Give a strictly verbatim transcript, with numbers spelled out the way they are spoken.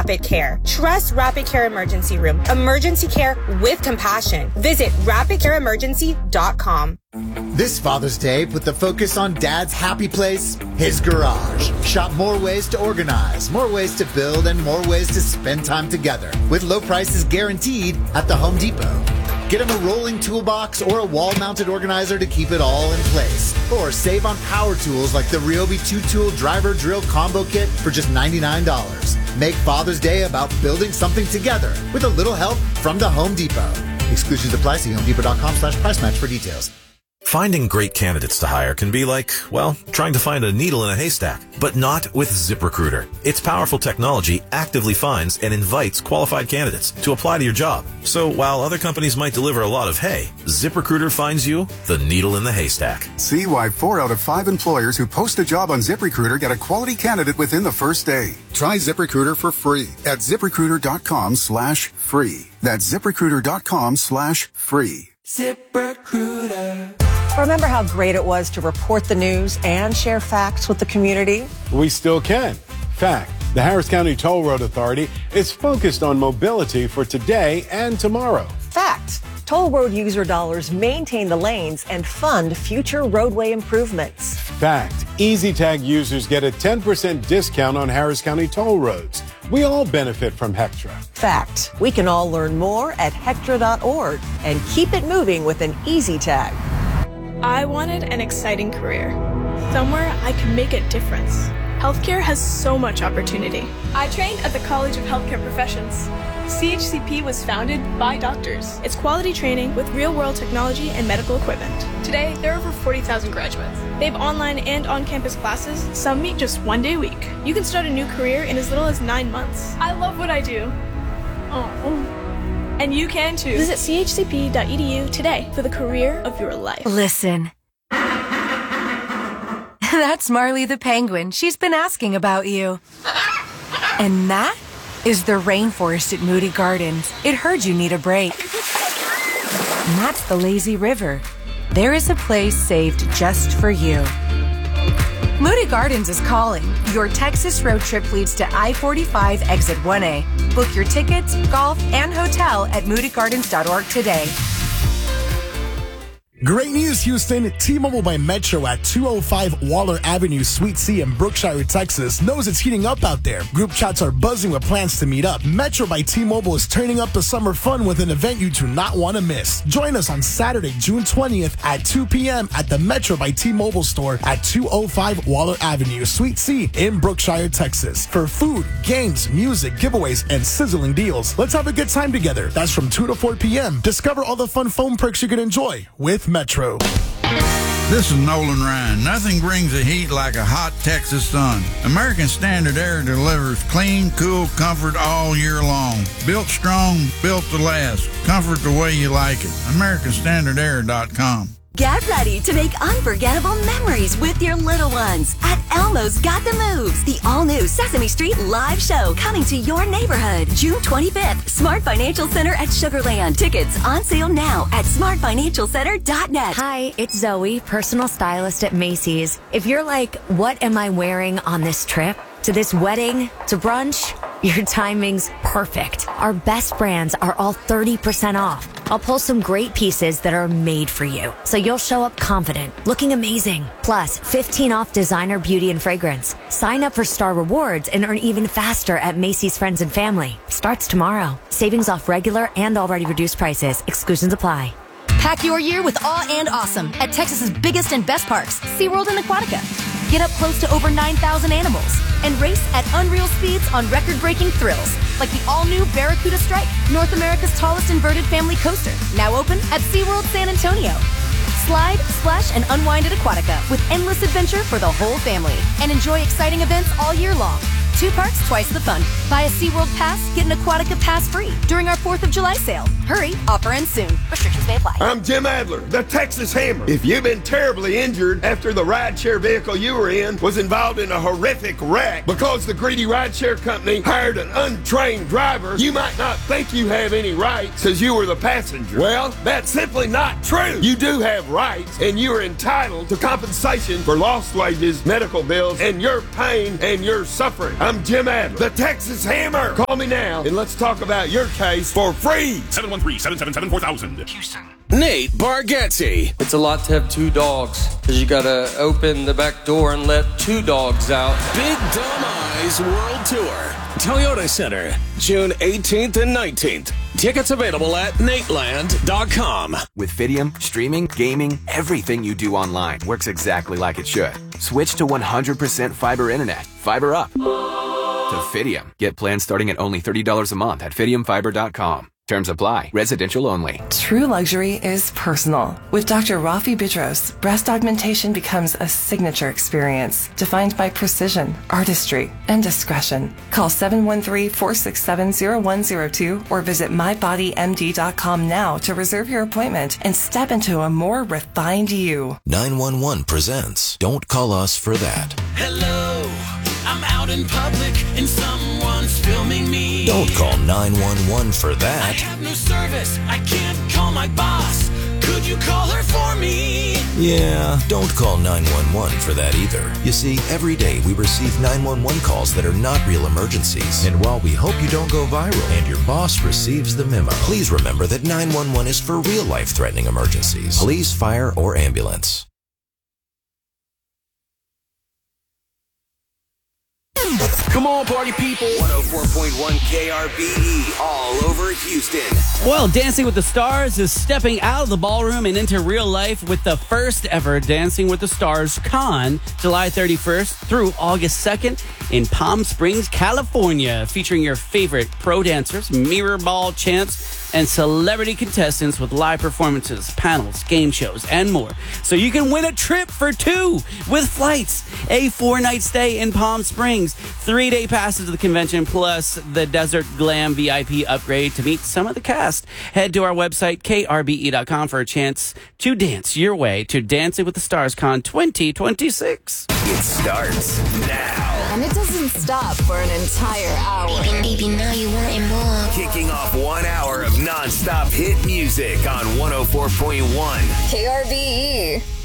Rapid Care. Trust Rapid Care Emergency Room. Emergency care with compassion. Visit rapid care emergency dot com. This Father's Day, put the focus on Dad's happy place, his garage. Shop more ways to organize, more ways to build, and more ways to spend time together. With low prices guaranteed at the Home Depot. Get him a rolling toolbox or a wall-mounted organizer to keep it all in place. Or save on power tools like the Ryobi two-tool driver drill combo kit for just ninety-nine dollars. Make Father's Day about building something together with a little help from the Home Depot. Exclusions apply. See homedepot.com slash price match for details. Finding great candidates to hire can be like, well, trying to find a needle in a haystack, but not with ZipRecruiter. Its powerful technology actively finds and invites qualified candidates to apply to your job. So while other companies might deliver a lot of hay, ZipRecruiter finds you the needle in the haystack. See why four out of five employers who post a job on ZipRecruiter get a quality candidate within the first day. Try ZipRecruiter for free at ZipRecruiter.com slash free. That's ZipRecruiter.com slash free. ZipRecruiter. Remember how great it was to report the news and share facts with the community? We still can. Fact, the Harris County Toll Road Authority is focused on mobility for today and tomorrow. Fact, toll road user dollars maintain the lanes and fund future roadway improvements. Fact, EasyTag users get a ten percent discount on Harris County toll roads. We all benefit from Hectra. Fact, we can all learn more at hectra dot org and keep it moving with an EasyTag. I wanted an exciting career, somewhere I could make a difference. Healthcare has so much opportunity. I trained at the College of Healthcare Professions. C H C P was founded by doctors. It's quality training with real-world technology and medical equipment. Today, there are over forty thousand graduates. They have online and on-campus classes. Some meet just one day a week. You can start a new career in as little as nine months. I love what I do. Oh. And you can too. Visit c h c p dot e d u today for the career of your life. Listen. That's Marley the penguin. She's been asking about you. And that is the rainforest at Moody Gardens. It heard you need a break. And that's the lazy river. There is a place saved just for you. Moody Gardens is calling. Your Texas road trip leads to I forty-five Exit one A. Book your tickets, golf, and hotel at moody gardens dot org today. Great news, Houston. T-Mobile by Metro at two oh five Waller Avenue, Suite C in Brookshire, Texas knows it's heating up out there. Group chats are buzzing with plans to meet up. Metro by T-Mobile is turning up the summer fun with an event you do not want to miss. Join us on Saturday, June twentieth at two p.m. at the Metro by T-Mobile store at two oh five Waller Avenue, Suite C in Brookshire, Texas. For food, games, music, giveaways, and sizzling deals. Let's have a good time together. That's from two to four p.m. Discover all the fun phone perks you can enjoy with Metro. This is Nolan Ryan. Nothing brings the heat like a hot Texas sun. American Standard Air delivers clean, cool comfort all year long. Built strong, built to last. Comfort the way you like it. American Standard Air dot com. Get ready to make unforgettable memories with your little ones at Elmo's Got the Moves, the all-new Sesame Street live show coming to your neighborhood June twenty-fifth. Smart Financial Center at Sugar Land. Tickets on sale now at smart financial center dot net. Hi, it's Zoe, personal stylist at Macy's. If you're like, what am I wearing on this trip? To this wedding? To brunch? Your timing's perfect. Our best brands are all thirty percent off. I'll pull some great pieces that are made for you, so you'll show up confident, looking amazing. Plus, fifteen off designer beauty and fragrance. Sign up for Star Rewards and earn even faster at Macy's Friends and Family. Starts tomorrow. Savings off regular and already reduced prices. Exclusions apply. Pack your year with awe and awesome at Texas's biggest and best parks, SeaWorld and Aquatica. Get up close to over nine thousand animals and race at unreal speeds on record-breaking thrills like the all-new Barracuda Strike, North America's tallest inverted family coaster, now open at SeaWorld San Antonio. Slide, splash, and unwind at Aquatica with endless adventure for the whole family. And enjoy exciting events all year long. Two parks, twice the fun. Buy a SeaWorld Pass, get an Aquatica Pass free during our fourth of July sale. Hurry, offer ends soon. Restrictions may apply. I'm Jim Adler, the Texas Hammer. If you've been terribly injured after the rideshare vehicle you were in was involved in a horrific wreck because the greedy rideshare company hired an untrained driver, you might not think you have any rights because you were the passenger. Well, that's simply not true. You do have rights, and you are entitled to compensation for lost wages, medical bills, and your pain and your suffering. I'm Jim Adler, the Texas Hammer. Call me now and let's talk about your case for free. seven one three, seven seven seven, four thousand. Houston. Nate Bargatze. It's a lot to have two dogs, because you gotta open the back door and let two dogs out. Big Dumb Eyes World Tour. Toyota Center, June eighteenth and nineteenth. Tickets available at nateland dot com. With Fidium, streaming, gaming, everything you do online works exactly like it should. Switch to one hundred percent fiber internet. Fiber up. To Fidium. Get plans starting at only thirty dollars a month at fidium fiber dot com. Terms apply. Residential only. True luxury is personal. With Doctor Rafi Bidros, breast augmentation becomes a signature experience defined by precision, artistry, and discretion. Call seven one three, four six seven, zero one zero two or visit my body m d dot com now to reserve your appointment and step into a more refined you. nine one one presents Don't Call Us for That. Hello, I'm out in public and someone's filming me. Don't call nine one one for that. I have no service, I can't call my boss. Could you call her for me? Yeah, don't call nine one one for that either. You see, every day we receive nine one one calls that are not real emergencies. And while we hope you don't go viral and your boss receives the memo, please remember that nine one one is for real life-threatening emergencies. Police, fire, or ambulance. Come on, party people. one oh four point one K R B E, all over Houston. Well, Dancing with the Stars is stepping out of the ballroom and into real life with the first ever Dancing with the Stars Con, July thirty-first through August second in Palm Springs, California, featuring your favorite pro dancers, mirror ball chants, and celebrity contestants with live performances, panels, game shows, and more. So you can win a trip for two with flights, a four-night stay in Palm Springs, three-day passes to the convention, plus the Desert Glam V I P upgrade to meet some of the cast. Head to our website, K R B E dot com, for a chance to dance your way to Dancing with the Stars Con twenty twenty-six. It starts now. And it doesn't stop for an entire hour. Baby, now you want more. Kicking off one hour of non-stop hit music on one oh four point one K R B E.